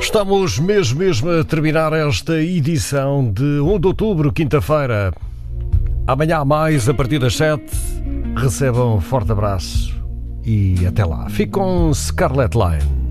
Estamos mesmo a terminar esta edição de 1 de outubro, quinta-feira. Amanhã há mais, a partir das 7. Recebam um forte abraço e até lá. Fique com Scarlet Line.